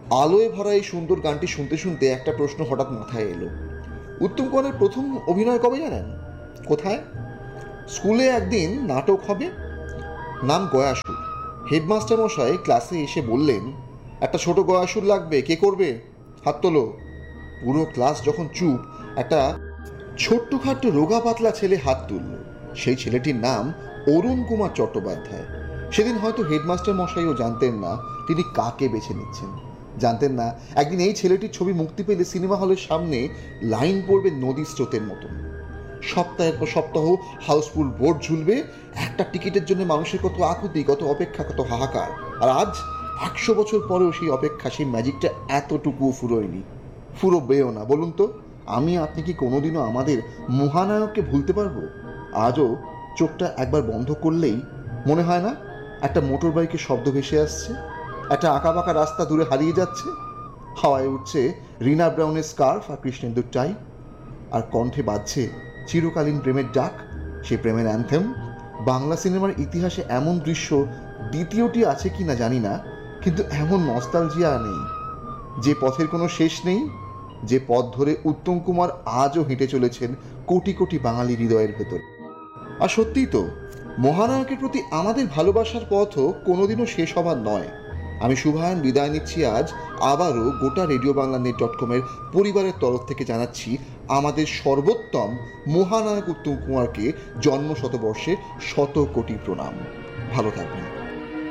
আলোয় ভরা এই সুন্দর গানটি শুনতে শুনতে একটা প্রশ্ন হঠাৎ মাথায় এলো। উত্তম কুমারের প্রথম অভিনয় কবে জানেন? কোথায়? স্কুলে একদিন নাটক হবে, নাম গয়াসুর। হেডমাস্টার মশাই ক্লাসে এসে বললেন, একটা ছোট গয়াসুর লাগবে, কে করবে? হাত তোলো। পুরো ক্লাস যখন চুপ, একটা ছোট্টখাট্ট রোগা পাতলা ছেলে হাত তুলল। সেই ছেলেটির নাম অরুণ কুমার চট্টোপাধ্যায়। সেদিন হয়তো হেডমাস্টার মশাইও জানতেন না তিনি কাকে বেছে নিচ্ছেন। জানতেন না একদিন এই ছেলেটির ছবি মুক্তি পেলে সিনেমা হলের সামনে লাইন পড়বে নদীর স্রোতের মতন। সপ্তাহের পর সপ্তাহ হাউসফুল বোর্ড ঝুলবে, একটা টিকিটের জন্য মানুষের কত আকুতি, কত অপেক্ষা, কত হাহাকার। আর আজ 100 বছর পরেও সেই অপেক্ষা, সেই ম্যাজিকটা এতটুকুও ফুরোয়নি, ফুরোবেও না। বলুন তো, আমি আপনি কি কোনোদিনও আমাদের মহানায়ককে ভুলতে পারবো? আজও চোখটা একবার বন্ধ করলেই মনে হয় না একটা মোটর বাইকের শব্দ ভেসে আসছে, একটা আঁকাবাঁকা রাস্তা দূরে হারিয়ে যাচ্ছে, হাওয়ায় উঠছে রিনা ব্রাউনের স্কার্ফ আর কৃষ্ণেন্দুর টাই, আর কণ্ঠে বাজছে চিরকালীন প্রেমের ডাক, সেই প্রেমের অ্যান্থেম। বাংলা সিনেমার ইতিহাসে এমন দৃশ্য দ্বিতীয়টি আছে কি না জানি না, কিন্তু এমন নস্টালজিয়া নেই। যে পথের কোনো শেষ নেই, যে পথ ধরে উত্তম কুমার আজও হেঁটে চলেছেন কোটি কোটি বাঙালি হৃদয়ের ভেতর। আর সত্যিই তো, মহানায়কের প্রতি আমাদের ভালোবাসার পথও কোনোদিনও শেষ হবার নয়। আমি শুভায়ন বিদায় নিচ্ছি আজ। আবারও গোটা রেডিও বাংলা নেট.কমের পরিবারের তরফ থেকে জানাচ্ছি আমাদের সর্বোত্তম মহানায়ক উত্তম কুমারকে জন্ম শতবর্ষে শত কোটি প্রণাম। ভালো থাকবেন।